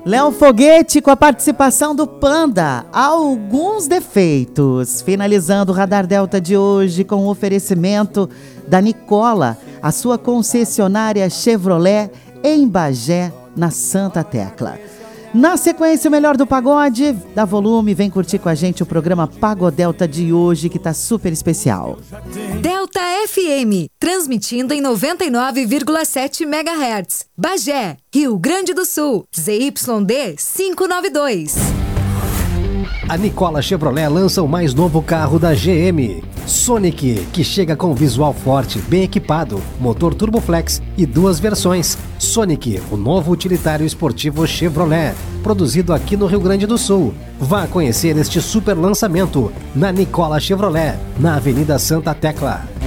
Léo Foguete com a participação do Panda. Alguns defeitos. Finalizando o Radar Delta de hoje com o oferecimento da Nicola, a sua concessionária Chevrolet em Bagé, na Santa Tecla. Na sequência, o melhor do pagode, dá volume, vem curtir com a gente o programa Pagodelta de hoje, que tá super especial. Delta FM, transmitindo em 99,7 MHz. Bagé, Rio Grande do Sul, ZYD 592. A Nicola Chevrolet lança o mais novo carro da GM, Sonic, que chega com visual forte, bem equipado, motor Turboflex e 2 versões. Sonic, o novo utilitário esportivo Chevrolet, produzido aqui no Rio Grande do Sul. Vá conhecer este super lançamento na Nicola Chevrolet, na Avenida Santa Tecla.